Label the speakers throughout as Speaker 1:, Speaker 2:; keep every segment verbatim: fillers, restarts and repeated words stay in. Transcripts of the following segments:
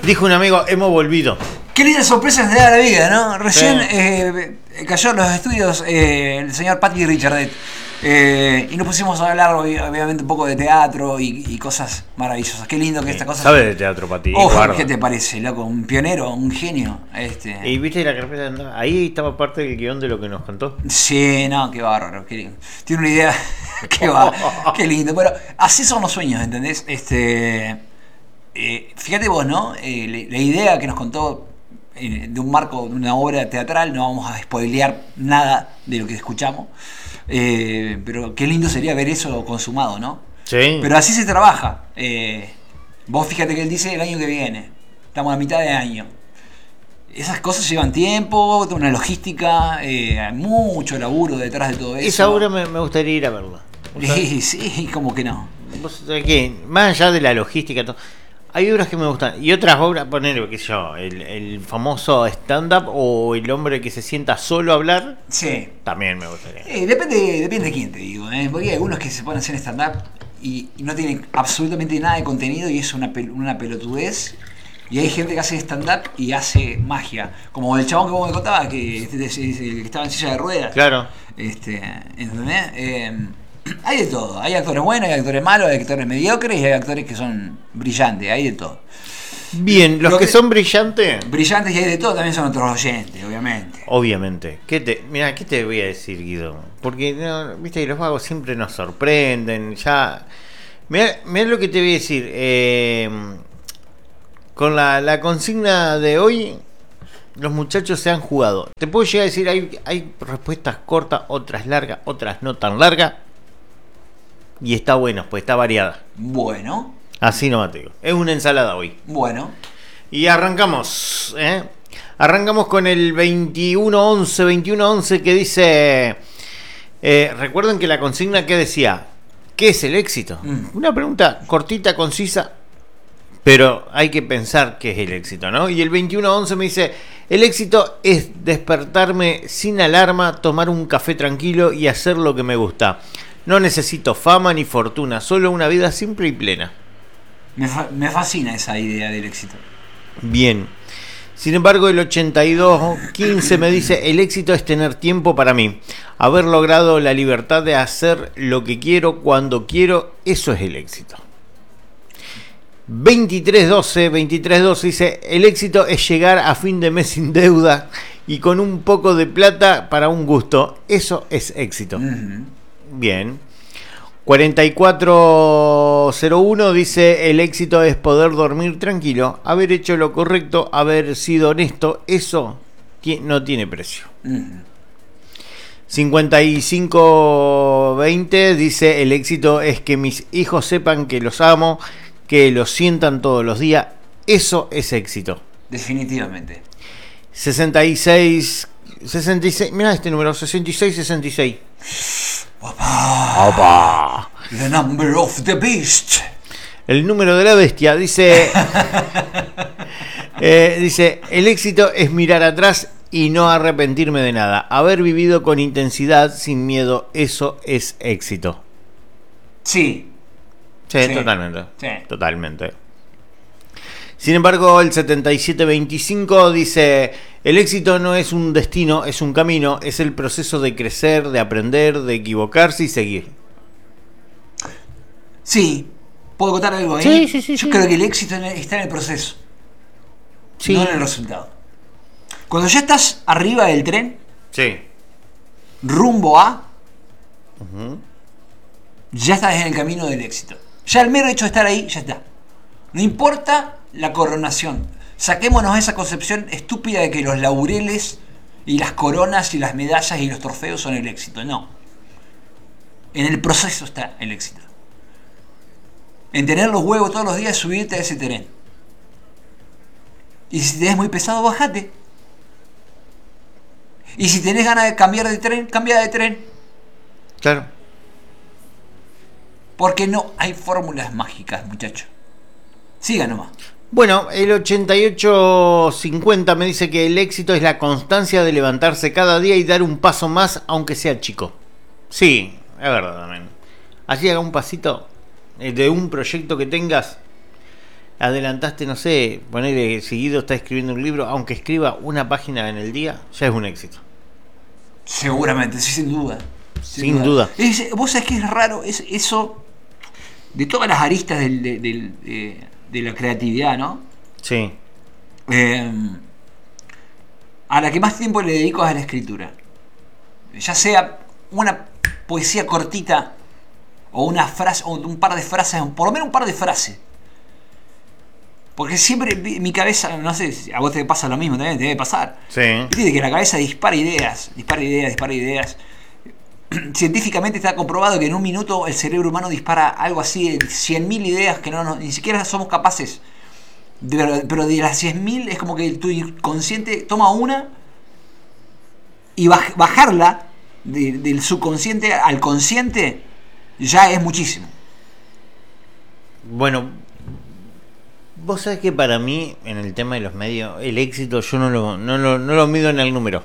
Speaker 1: Dijo un amigo, hemos volvido.
Speaker 2: Qué lindas sorpresas te da la vida, ¿no? Recién
Speaker 1: Sí.
Speaker 2: eh, cayó en los estudios eh, el señor Patti Richardet. Eh, y nos pusimos a hablar obviamente un poco de teatro y, y cosas maravillosas. Qué lindo que
Speaker 1: Sí.
Speaker 2: esta cosa.
Speaker 1: ¿Sabe de teatro, Pati?
Speaker 2: Oh,
Speaker 1: Guarda.
Speaker 2: ¿qué te parece, loco? Un pionero, un genio. Este.
Speaker 1: ¿Y viste la carpeta de andaba? Ahí estaba parte del guión de lo que nos contó.
Speaker 2: Sí, no, qué bárbaro. Qué lindo. Tiene una idea. Qué, va, qué lindo. Pero así son los sueños, ¿entendés? Este. Eh, fíjate vos, ¿no? Eh, la, la idea que nos contó eh, de un marco, de una obra teatral, no vamos a spoilear nada de lo que escuchamos. Eh, pero qué lindo sería ver eso consumado, ¿no?
Speaker 1: Sí.
Speaker 2: Pero así se trabaja. Eh, vos fíjate que él dice el año que viene. Estamos a mitad de año. Esas cosas llevan tiempo, una logística, eh, hay mucho laburo detrás de todo eso.
Speaker 1: Esa obra me, me gustaría ir a verla.
Speaker 2: Sí, sí, como que no.
Speaker 1: ¿Vos sabés qué? Más allá de la logística, todo, hay obras que me gustan. Y otras obras, poner, qué sé yo, el, el famoso stand-up o el hombre que se sienta solo a hablar.
Speaker 2: Sí.
Speaker 1: También me gustaría.
Speaker 2: Eh, depende, depende de quién, te digo, ¿eh? Porque hay algunos que se ponen a hacer stand-up y, y no tienen absolutamente nada de contenido y es una, pel una pelotudez. Y hay gente que hace stand-up y hace magia. Como el chabón que vos me contabas, que, este, que estaba en silla de ruedas.
Speaker 1: Claro.
Speaker 2: Este, ¿entendés? Eh, hay de todo. Hay actores buenos, hay actores malos, hay actores mediocres y hay actores que son brillantes. Hay de todo.
Speaker 1: Bien, los
Speaker 2: Lo
Speaker 1: que,
Speaker 2: que-
Speaker 1: son brillantes.
Speaker 2: Brillantes y hay de todo también son otros oyentes, obviamente.
Speaker 1: Obviamente. ¿Qué te, mira, ¿qué te voy a decir, Guido? Porque, no, viste, los vagos siempre nos sorprenden. Ya. Mira, mira lo que te voy a decir. Eh, con la, la consigna de hoy, los muchachos se han jugado. Te puedo llegar a decir, hay, hay respuestas cortas, otras largas, otras no tan largas. Y está bueno, pues está variada.
Speaker 2: Bueno,
Speaker 1: Así nomás te digo. Es una ensalada hoy.
Speaker 2: bueno.
Speaker 1: Y arrancamos, ¿eh? Arrancamos con el veintiuno once, veintiuno once que dice... Eh, recuerden que la consigna que decía, ¿qué es el éxito?
Speaker 2: Mm.
Speaker 1: Una pregunta cortita, concisa, pero hay que pensar qué es el éxito, ¿no? Y el veintiuno once me dice, el éxito es despertarme sin alarma, tomar un café tranquilo y hacer lo que me gusta. No necesito fama ni fortuna, solo una vida simple y plena.
Speaker 2: Me, fa me fascina esa idea del éxito.
Speaker 1: Bien. Sin embargo, el ochenta y dos quince me dice, el éxito es tener tiempo para mí. Haber logrado la libertad de hacer lo que quiero cuando quiero, eso es el éxito. veintitrés doce, veintitrés doce dice, el éxito es llegar a fin de mes sin deuda y con un poco de plata para un gusto. Eso es éxito.
Speaker 2: Uh-huh.
Speaker 1: Bien. cuarenta y cuatro cero uno dice, el éxito es poder dormir tranquilo, haber hecho lo correcto, haber sido honesto, eso no tiene precio.
Speaker 2: Uh-huh.
Speaker 1: cincuenta y cinco veinte dice, el éxito es que mis hijos sepan que los amo, que los sientan todos los días, eso es éxito.
Speaker 2: Definitivamente.
Speaker 1: sesenta y seis sesenta y seis, mira este número, sesenta y seis sesenta y seis.
Speaker 2: Papá.
Speaker 1: Opa.
Speaker 2: The number of the beast.
Speaker 1: El número de la bestia dice, eh, dice, el éxito es mirar atrás y no arrepentirme de nada. Haber vivido con intensidad, sin miedo, eso es éxito.
Speaker 2: Sí.
Speaker 1: Sí,
Speaker 2: Sí.
Speaker 1: totalmente.
Speaker 2: Sí.
Speaker 1: Totalmente. Sin embargo, el setenta y siete veinticinco dice, el éxito no es un destino, es un camino, es el proceso de crecer, de aprender, de equivocarse y seguir.
Speaker 2: Sí. ¿Puedo contar algo ahí?
Speaker 1: Sí, sí, sí,
Speaker 2: Yo
Speaker 1: sí.
Speaker 2: creo que el éxito está en el proceso,
Speaker 1: Sí.
Speaker 2: no en el resultado. Cuando ya estás arriba del tren,
Speaker 1: Sí.
Speaker 2: rumbo a,
Speaker 1: Ujú.
Speaker 2: ya estás en el camino del éxito. Ya el mero hecho de estar ahí, ya está. No importa la coronación. Saquémonos esa concepción estúpida de que los laureles y las coronas y las medallas y los trofeos son el éxito. No. En el proceso está el éxito. En tener los huevos todos los días, subirte a ese tren. Y si tenés muy pesado, bajate. Y si tenés ganas de cambiar de tren, cambia de tren.
Speaker 1: Claro.
Speaker 2: Porque no hay fórmulas mágicas, muchachos. Siga nomás.
Speaker 1: Bueno, el ochenta y ocho cincuenta me dice que el éxito es la constancia de levantarse cada día y dar un paso más, aunque sea chico. Sí, es verdad también. Así haga un pasito eh, de un proyecto que tengas. adelantaste, no sé, ponerle seguido está escribiendo un libro, aunque escriba una página en el día, ya es un éxito.
Speaker 2: Seguramente, sí, sin duda.
Speaker 1: Sin, sin duda. duda.
Speaker 2: Es, vos sabés que es raro, es eso de todas las aristas del, del, del, de, de la creatividad, ¿no?
Speaker 1: Sí.
Speaker 2: Eh, a la que más tiempo le dedico es a la escritura. Ya sea una poesía cortita o una frase, o un par de frases, por lo menos un par de frases. Porque siempre mi cabeza, no sé, a vos te pasa lo mismo también, te debe pasar.
Speaker 1: Sí.
Speaker 2: Viste que la cabeza dispara ideas, dispara ideas, dispara ideas. Científicamente está comprobado que en un minuto el cerebro humano dispara algo así de cien mil ideas que no, no ni siquiera somos capaces. De, pero de las cien mil es como que tu inconsciente toma una y baj, bajarla de, del subconsciente al consciente ya es muchísimo.
Speaker 1: Bueno, vos sabés que para mí, en el tema de los medios, el éxito yo no lo, no lo, no lo mido en el número.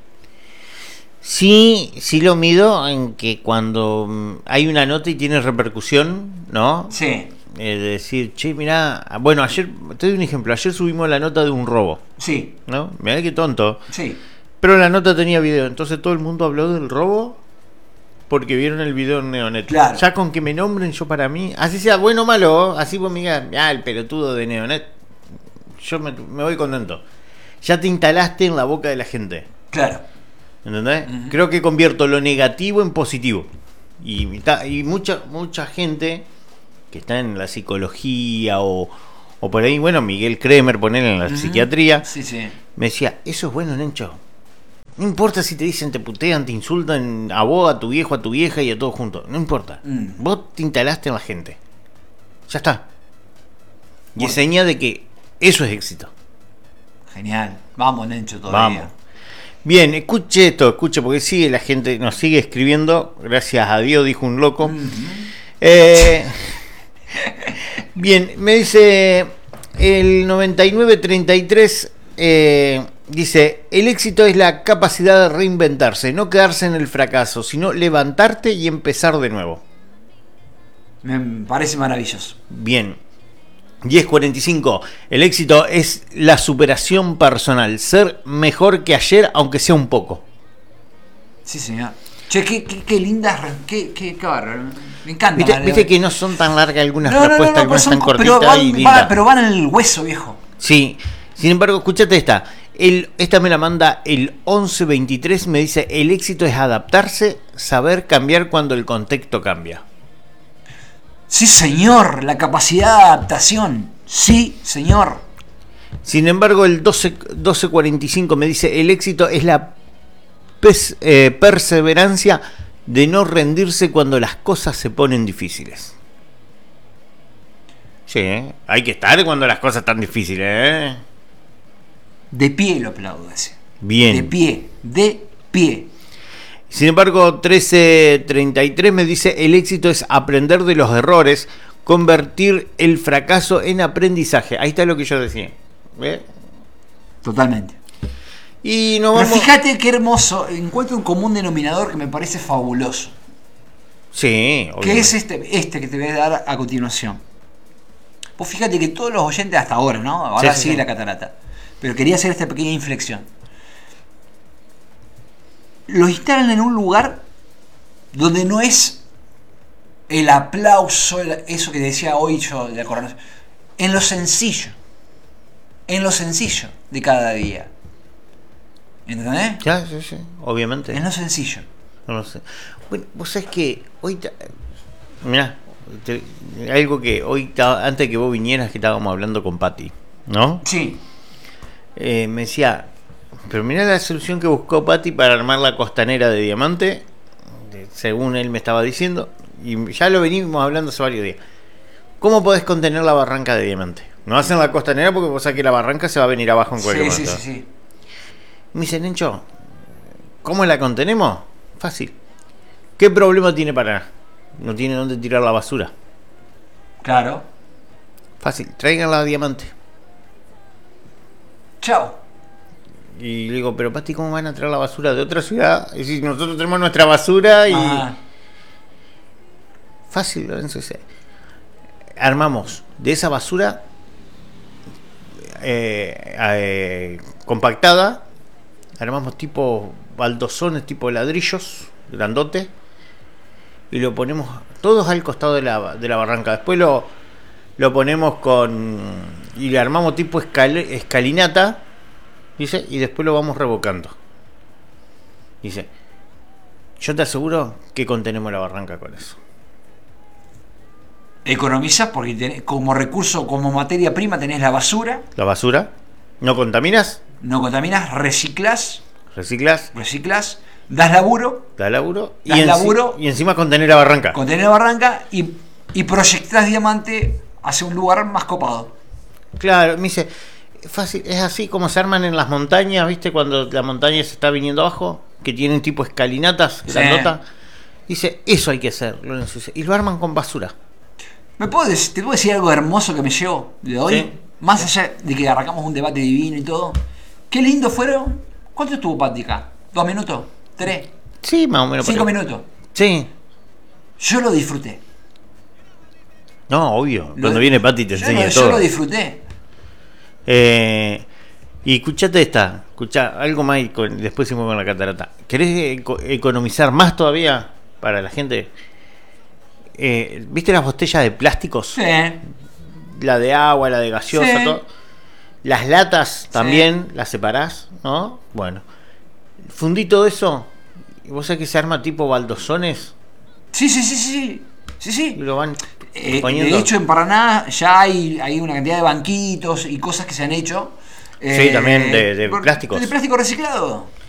Speaker 1: Sí, sí lo mido en que cuando hay una nota y tiene repercusión, ¿no?
Speaker 2: Sí.
Speaker 1: Es decir, che, mirá, bueno, ayer, te doy un ejemplo, ayer subimos la nota de un robo.
Speaker 2: Sí.
Speaker 1: ¿No? Mirá qué tonto.
Speaker 2: Sí.
Speaker 1: Pero la nota tenía video, entonces todo el mundo habló del robo porque vieron el video en Neonet.
Speaker 2: Claro.
Speaker 1: Ya con que me nombren yo para mí, así sea bueno o malo, así vos me digas, ah, el pelotudo de Neonet, yo me, me voy contento. Ya te instalaste en la boca de la gente.
Speaker 2: Claro.
Speaker 1: ¿Entendés?
Speaker 2: Uh-huh.
Speaker 1: Creo que convierto lo negativo en positivo. Y, y mucha, mucha gente que está en la psicología o, o por ahí, bueno, Miguel Kremer, poner en la uh-huh. psiquiatría,
Speaker 2: sí, sí.
Speaker 1: me decía, eso es bueno, Nencho. No importa si te dicen, te putean, te insultan a vos, a tu viejo, a tu vieja y a todos juntos. No importa. Mm. Vos te instalaste en la gente. Ya está. Y bueno, es señal de que eso es éxito.
Speaker 2: Genial. Vamos, Nencho, todavía.
Speaker 1: Vamos. Bien, escuche esto, escuche, porque sigue la gente, nos sigue escribiendo. Gracias a Dios, dijo un loco. Mm-hmm. Eh, bien, me dice el noventa y nueve treinta y tres, eh, dice, el éxito es la capacidad de reinventarse, no quedarse en el fracaso, sino levantarte y empezar de nuevo.
Speaker 2: Me parece maravilloso.
Speaker 1: Bien. diez cuarenta y cinco, el éxito es la superación personal, ser mejor que ayer, aunque sea un poco.
Speaker 2: Sí, señor. Che, qué, qué, qué lindas, qué, qué, qué bárbaro. Me encanta.
Speaker 1: ¿Viste, ¿Viste que no son tan largas algunas
Speaker 2: no,
Speaker 1: respuestas,
Speaker 2: no, no,
Speaker 1: algunas
Speaker 2: son,
Speaker 1: tan cortitas
Speaker 2: pero van,
Speaker 1: y lindas?
Speaker 2: Va, pero van en el hueso, viejo.
Speaker 1: Sí, sin embargo, escúchate esta. El, esta me la manda el once veintitrés, me dice, el éxito es adaptarse, saber cambiar cuando el contexto cambia.
Speaker 2: Sí, señor, la capacidad de adaptación. Sí, señor.
Speaker 1: Sin embargo, el doce cuarenta y cinco me dice, el éxito es la pes, eh, perseverancia de no rendirse cuando las cosas se ponen difíciles. Sí, ¿eh? Hay que estar cuando las cosas están difíciles, ¿eh?
Speaker 2: De pie lo aplaudo ese.
Speaker 1: Bien.
Speaker 2: De pie, de pie.
Speaker 1: Sin embargo, trece treinta y tres me dice, el éxito es aprender de los errores, convertir el fracaso en aprendizaje. Ahí está lo que yo decía. ¿Ve?
Speaker 2: Totalmente.
Speaker 1: Y no
Speaker 2: Pero
Speaker 1: vamos...
Speaker 2: fíjate qué hermoso, encuentro un común denominador que me parece fabuloso.
Speaker 1: Sí, obviamente.
Speaker 2: Que es este, este que te voy a dar a continuación. Pues fíjate que todos los oyentes hasta ahora, ¿no? Ahora sí, sí, sí la catarata. Pero quería hacer esta pequeña inflexión. Los instalan en un lugar donde no es el aplauso, eso que decía hoy yo de la coronación, en lo sencillo, en lo sencillo de cada día. ¿Entendés?
Speaker 1: Ya, sí, sí, obviamente.
Speaker 2: En lo sencillo.
Speaker 1: No lo sé. Bueno, vos sabés que hoy, ta... mirá, te... algo que hoy, ta... antes que vos vinieras, que estábamos hablando con Pati, ¿no?
Speaker 2: Sí.
Speaker 1: Eh, me decía, pero mirá la solución que buscó Pati para armar la costanera de Diamante, según él me estaba diciendo, y ya lo venimos hablando hace varios días. ¿Cómo podés contener la barranca de Diamante? No hacen la costanera porque vos sabés que la barranca se va a venir abajo en cualquier
Speaker 2: sí,
Speaker 1: momento.
Speaker 2: Sí, sí, sí.
Speaker 1: Me dice, Nencho, ¿cómo la contenemos? Fácil. ¿Qué problema tiene Paraná? No tiene dónde tirar la basura.
Speaker 2: Claro.
Speaker 1: Fácil, tráiganla a Diamante.
Speaker 2: Chao.
Speaker 1: Y le digo, pero Pati, ¿cómo van a traer la basura de otra ciudad? Es decir, nosotros tenemos nuestra basura y...
Speaker 2: Ah.
Speaker 1: Fácil, Lorenzo. Armamos de esa basura eh, eh, compactada, armamos tipo baldosones, tipo ladrillos, grandote, y lo ponemos todos al costado de la, de la barranca. Después lo, lo ponemos con... y le armamos tipo escal, escalinata, dice, y después lo vamos revocando. Dice, yo te aseguro que contenemos la barranca con eso.
Speaker 2: Economizas porque tenés, como recurso, como materia prima tenés la basura.
Speaker 1: La basura, no contaminas,
Speaker 2: no contaminas, reciclas,
Speaker 1: reciclas,
Speaker 2: reciclas, das laburo,
Speaker 1: da laburo,
Speaker 2: das
Speaker 1: y,
Speaker 2: laburo
Speaker 1: enci- y encima contener la barranca.
Speaker 2: contener la barranca y, y proyectás Diamante hacia un lugar más copado.
Speaker 1: Claro, me dice, fácil, es así como se arman en las montañas, ¿viste? Cuando la montaña se está viniendo abajo, que tienen tipo escalinatas,
Speaker 2: Sí.
Speaker 1: grandota. Dice, eso hay que hacer, Lorenzo, dice, y lo arman con basura.
Speaker 2: ¿Me puedo decir, ¿Te puedo decir algo hermoso que me llevo de hoy?
Speaker 1: Sí.
Speaker 2: Más allá de que arrancamos un debate divino y todo. Qué lindo fueron. ¿Cuánto estuvo Pática? ¿Dos minutos? ¿Tres?
Speaker 1: Sí, más o menos.
Speaker 2: ¿Cinco
Speaker 1: por ahí.
Speaker 2: minutos?
Speaker 1: Sí.
Speaker 2: Yo lo disfruté.
Speaker 1: No, obvio.
Speaker 2: Lo-
Speaker 1: Cuando viene Pati te
Speaker 2: yo
Speaker 1: enseña
Speaker 2: lo-
Speaker 1: todo.
Speaker 2: Yo lo disfruté.
Speaker 1: Eh, y escuchate esta, escuchá algo más y con- después seguimos con la catarata. ¿Querés eco- economizar más todavía para la gente? Eh, ¿Viste las botellas de plásticos?
Speaker 2: Sí.
Speaker 1: La de agua, la de gaseosa,
Speaker 2: Sí.
Speaker 1: todo. Las latas también las separás, ¿no? Bueno, fundí todo eso y vos sabés que se arma tipo baldosones
Speaker 2: Sí, sí, sí, sí. Sí,
Speaker 1: y
Speaker 2: sí.
Speaker 1: lo van
Speaker 2: Eh,
Speaker 1: poniendo.
Speaker 2: de hecho, en Paraná ya hay, hay una cantidad de banquitos y cosas que se han hecho.
Speaker 1: Sí, también de- de
Speaker 2: por-
Speaker 1: plásticos.
Speaker 2: De plástico reciclado.